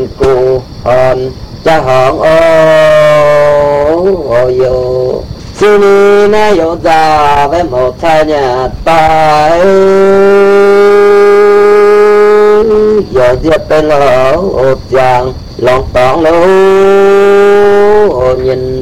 cụ hòn cha hòn ô yo xin đi na yo già với một thay nhà tay giờ tiếp bên lỡ ô chàng lòng tỏng lỗ nhìn